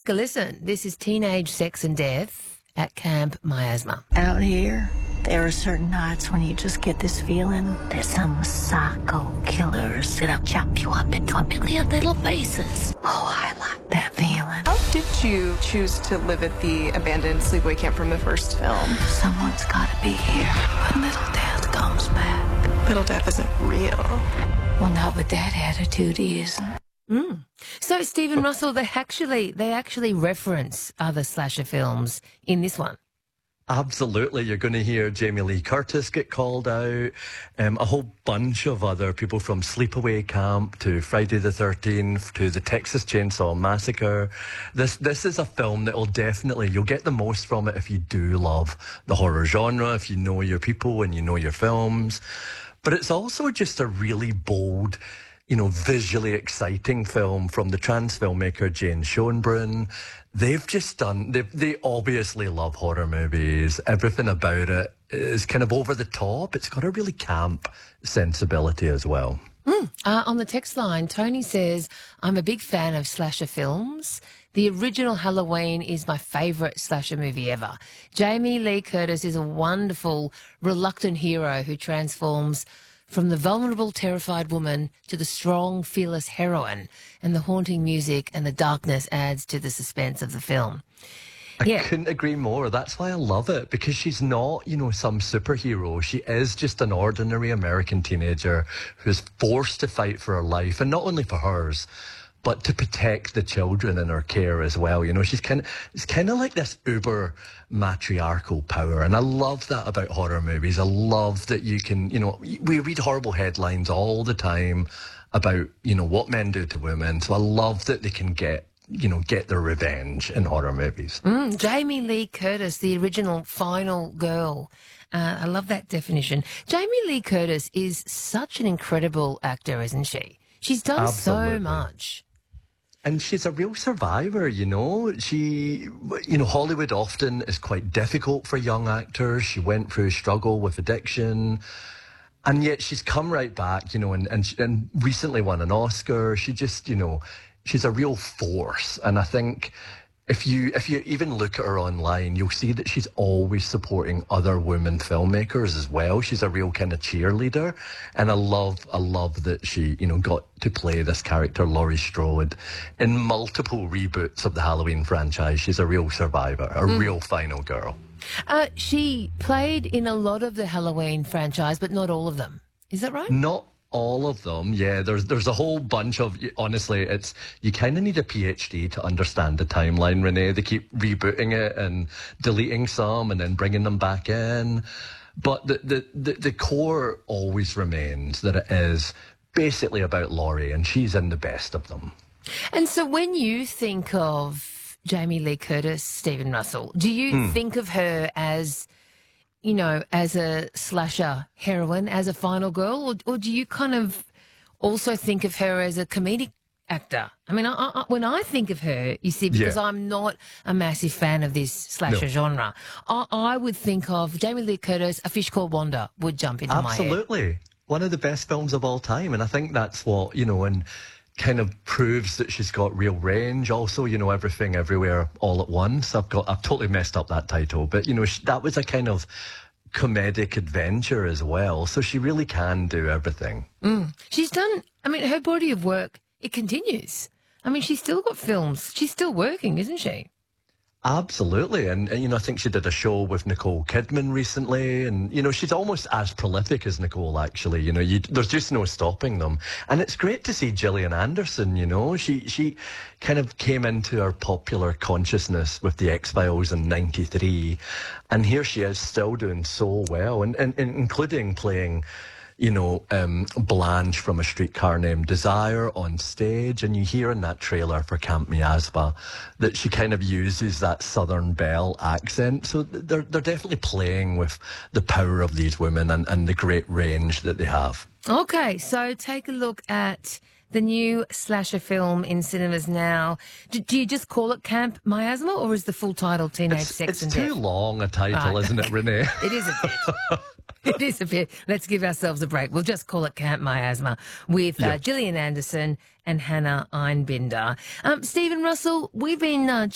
a listen. This is Teenage Sex and Death at Camp Miasma. Out here, there are certain nights when you just get this feeling that some psycho killer is gonna chop you up into a million little pieces. Oh, I like that feeling. How did you choose to live at the abandoned sleepaway camp from the first film? Someone's gotta be here when little death comes back. Little death isn't real. Well, not with that attitude, he isn't. So, Stephen Russell, they actually reference other slasher films in this one. Absolutely. You're going to hear Jamie Lee Curtis get called out, a whole bunch of other people from Sleepaway Camp to Friday the 13th to the Texas Chainsaw Massacre. This is a film that you'll get the most from it if you do love the horror genre, if you know your people and you know your films. But it's also just a really bold, visually exciting film from the trans filmmaker Jane Schoenbrunn. They obviously love horror movies. Everything about it is kind of over the top. It's got a really camp sensibility as well. On the text line, Tony says, I'm a big fan of slasher films. The original Halloween is my favourite slasher movie ever. Jamie Lee Curtis is a wonderful, reluctant hero who transforms from the vulnerable, terrified woman to the strong, fearless heroine, and the haunting music and the darkness adds to the suspense of the film. I couldn't agree more. That's why I love it, because she's not, some superhero. She is just an ordinary American teenager who's forced to fight for her life, and not only for hers, but to protect the children in her care as well. It's kind of like this uber matriarchal power. And I love that about horror movies. I love that you can, we read horrible headlines all the time about, what men do to women. So I love that they can get their revenge in horror movies. Jamie Lee Curtis, the original final girl. I love that definition. Jamie Lee Curtis is such an incredible actor, isn't she? She's done so much. And she's a real survivor, She, Hollywood often is quite difficult for young actors. She went through a struggle with addiction. And yet she's come right back, and recently won an Oscar. She just, she's a real force. And I think if you even look at her online, you'll see that she's always supporting other women filmmakers as well. She's a real kind of cheerleader. And I love that she, got to play this character, Laurie Strode, in multiple reboots of the Halloween franchise. She's a real survivor, a real final girl. She played in a lot of the Halloween franchise, but not all of them. Is that right? Not all of them, yeah. There's a whole bunch of, honestly, you kind of need a PhD to understand the timeline, Renee. They keep rebooting it and deleting some and then bringing them back in. But the core always remains that it is basically about Laurie, and she's in the best of them. And so when you think of Jamie Lee Curtis, Stephen Russell, do you think of her as, as a slasher heroine, as a final girl, or do you kind of also think of her as a comedic actor? I mean, when I think of her, you see, because I'm not a massive fan of this slasher genre, I would think of Jamie Lee Curtis, A Fish Called Wanda would jump into my head. Absolutely. One of the best films of all time. And I think that's what, and kind of proves that she's got real range. Also, Everything Everywhere All at Once. I've totally messed up that title, but that was a kind of comedic adventure as well. So she really can do everything. She's done, her body of work, it continues. She's still got films. She's still working, isn't she? Absolutely. And I think she did a show with Nicole Kidman recently. And, she's almost as prolific as Nicole, actually. There's just no stopping them. And it's great to see Gillian Anderson, She kind of came into our popular consciousness with the X-Files in '93. And here she is still doing so well, and including playing Blanche from A Streetcar Named Desire on stage. And you hear in that trailer for Camp Miasma that she kind of uses that Southern Belle accent. So they're definitely playing with the power of these women and the great range that they have. Okay, so take a look at the new slasher film in cinemas now. Do you just call it Camp Miasma, or is the full title Teenage Sex and Death? It's too long a title, isn't it, Renee? It is a bit. It is a bit. Let's give ourselves a break. We'll just call it Camp Miasma with Gillian Anderson and Hannah Einbinder. Stephen Russell, we've been